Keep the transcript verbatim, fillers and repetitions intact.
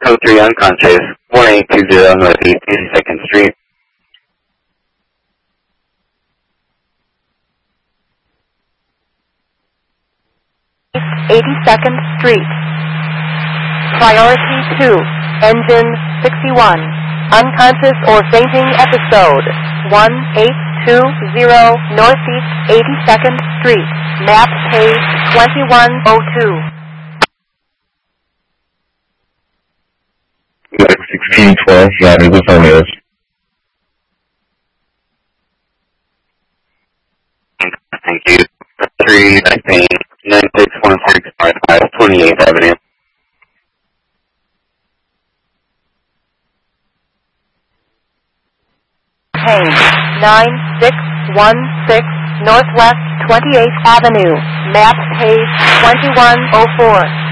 oh three unconscious, one eight two zero Northeast eighty-second Street. eighty-second Street. Priority two, engine sixty-one. Unconscious or fainting episode. one eight two zero Northeast eighty-second Street. Map page twenty-one oh two. sixteen twelve, that is affirmative. Thank you. three nineteen, nine six one six five five, twenty-eighth Avenue. Payne, nine six one six Northwest twenty-eighth Avenue. Map page twenty-one oh four.